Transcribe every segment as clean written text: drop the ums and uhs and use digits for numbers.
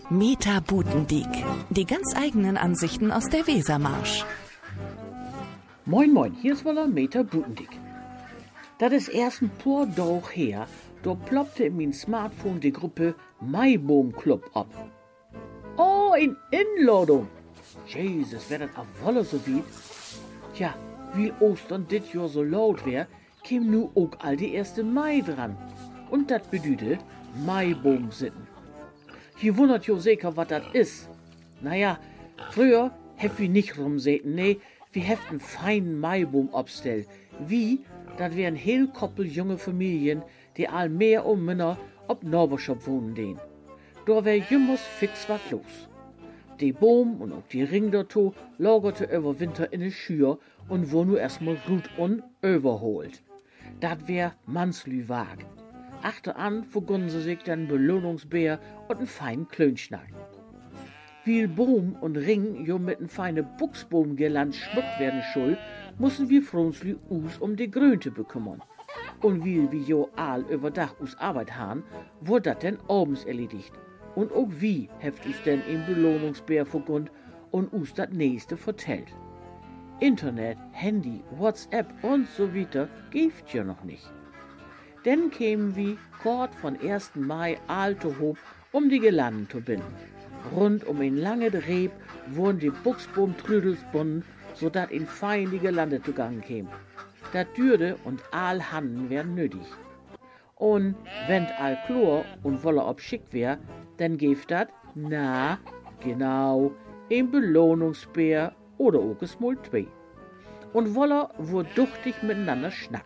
Meta Butendiek. Die ganz eigenen Ansichten aus der Wesermarsch. Moin moin, hier ist wohl Meta Butendiek. Das ist erst ein paar Tage her, da ploppte in mein Smartphone die Gruppe Maiboom Club ab. Oh, in Inladung! Jesus, wär das a Wolle so wie. Tja, wie Ostern dit Jahr so laut wär, käm nu auch all die 1. Mai dran. Und dat bedüte Maiboom sitten. Je wundert jo sicher, wat dat is. Naja, früher hef wir nicht rumsäten, nee, wir heften feinen Maiboom abstellt. Wie, dat wären heel koppel junge Familien, die all mehr und Männer ob Norberschop wohnen den. Da wär jümmers fix wat los. Die Boom und auch die Ring dazu lagerte über Winter in de Schür und wo nu erstmal gut und überholt. Dat wär Manslüwag. Achteran vergunnen sie sich dann Belohnungsbär und einen feinen Klönschnack. Wie Boom und Ring jo mit einem feinen Buchsbaumgirland schmuckt werden schul, müssen wir Fronsli um die Grünte bekümmern. Und wie jo all über Dach us Arbeit han, wurde dat denn abends erledigt. Und auch wie heft is denn im Belohnungsbär vergund und us dat nächste vertellt. Internet, Handy, WhatsApp und so weiter gibt ja noch nicht. Dann kämen wir kort von 1. Mai alte Hob, um die Gelanden zu binden. Rund um ein lange Dreh wurden die Buchsbaumtrüdels bunden, so dat in fein die Gelande zugange käm. Dat Dürde und all Handen wären nötig. Und wenn all Chlor und Wolle ob schick wär, dann gäft dat, na, genau, ein Belohnungsbär oder auch es mal 2. Und Wolle wurde duchtig miteinander schnackt.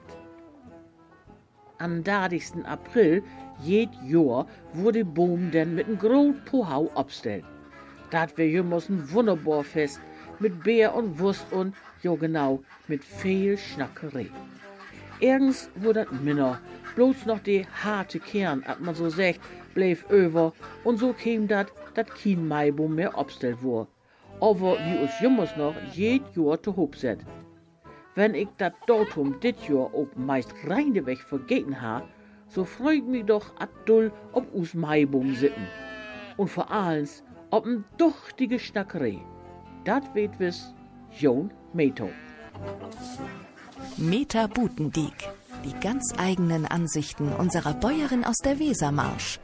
Am 30. April jed Jahr wurde Boom denn mit einem großen Pohau abstellt. Dat wär jümmers ein wunderbar Fest mit Bär und Wurst und, jo genau, mit viel Schnackerei. Ergens wurde dat Minner, bloß noch die harte Kern, at man so sagt, bleef über und so käm dat kein Maiboom mehr abstellt wur. Aber wie us jümmers noch jed Jahr zu hob set. Wenn ich dat Datum dit Jahr auch meist reineweg vergeten ha, so freut mich doch addull ob us Maiboom sitten. Und vor allem ob n duchtige Schnackerei. Dat weet wis Jon Meto. Meta Butendiek. Die ganz eigenen Ansichten unserer Bäuerin aus der Wesermarsch.